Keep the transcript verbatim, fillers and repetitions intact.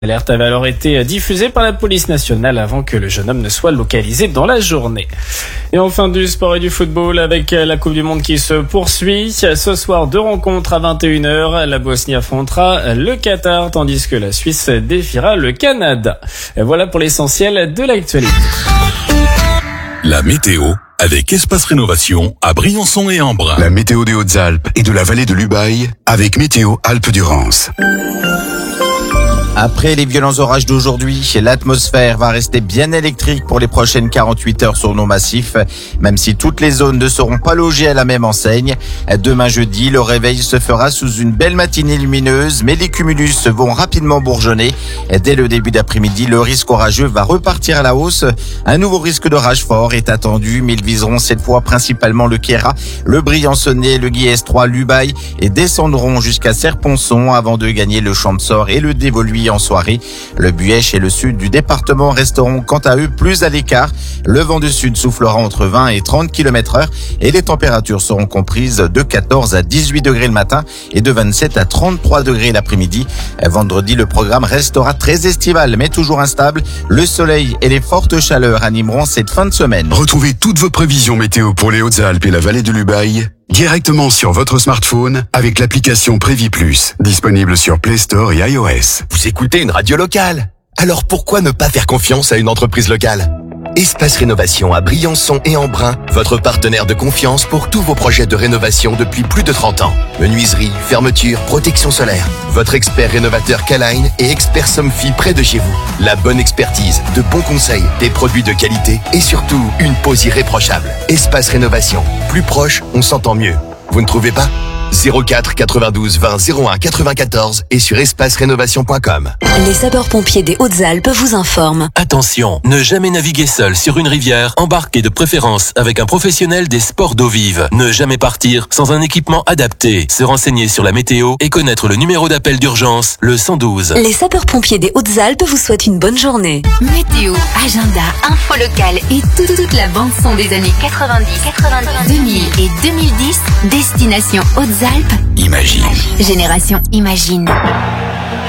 L'alerte avait alors été diffusée par la police nationale avant que le jeune homme ne soit localisé dans la journée. Et enfin du sport et du football avec la Coupe du Monde qui se poursuit. Ce soir, deux rencontres à vingt et une heures. La Bosnie affrontera le Qatar tandis que la Suisse défiera le Canada. Et voilà pour l'essentiel de l'actualité. La météo avec Espace Rénovation à Briançon et Embrun. La météo des Hautes-Alpes et de la vallée de l'Ubaye avec Météo Alpes-Durance. Après les violents orages d'aujourd'hui, l'atmosphère va rester bien électrique pour les prochaines quarante-huit heures sur nos massifs, même si toutes les zones ne seront pas logées à la même enseigne. Demain jeudi, le réveil se fera sous une belle matinée lumineuse, mais les cumulus vont rapidement bourgeonner. Dès le début d'après-midi, le risque orageux va repartir à la hausse. Un nouveau risque d'orage fort est attendu, mais ils viseront cette fois principalement le Queyras, le Briançonnais, le Guiers trois, l'Ubaye et descendront jusqu'à Serponçon avant de gagner le Champsaur et le Dévoluy en soirée. Le Buèche et le sud du département resteront quant à eux plus à l'écart. Le vent du sud soufflera entre vingt et trente kilomètres heure et les températures seront comprises de quatorze à dix-huit degrés le matin et de vingt-sept à trente-trois degrés l'après-midi. Vendredi, le programme restera très estival mais toujours instable. Le soleil et les fortes chaleurs animeront cette fin de semaine. Retrouvez toutes vos prévisions météo pour les Hautes-Alpes et la vallée de l'Ubaye directement sur votre smartphone avec l'application Prévis Plus, disponible sur Play Store et iOS. Vous écoutez une radio locale, alors pourquoi ne pas faire confiance à une entreprise locale ? Espace Rénovation à Briançon et Embrun, votre partenaire de confiance pour tous vos projets de rénovation depuis plus de trente ans. Menuiserie, fermeture, protection solaire. Votre expert rénovateur K-Line et expert Somfy près de chez vous. La bonne expertise, de bons conseils, des produits de qualité et surtout une pose irréprochable. Espace Rénovation. Plus proche, on s'entend mieux. Vous ne trouvez pas ? zéro quatre quatre-vingt-douze vingt zéro un quatre-vingt-quatorze et sur espace rénovation point com. Les sapeurs-pompiers des Hautes-Alpes vous informent. Attention, ne jamais naviguer seul sur une rivière, embarquez de préférence avec un professionnel des sports d'eau vive. Ne jamais partir sans un équipement adapté. Se renseigner sur la météo et connaître le numéro d'appel d'urgence, le cent douze. Les sapeurs-pompiers des Hautes-Alpes vous souhaitent une bonne journée. Météo, agenda, info locale et toute, toute la bande-son des années quatre-vingt-dix, quatre-vingt-dix, deux mille et deux mille dix, destination Hautes-Alpes. Imagine. Génération Imagine.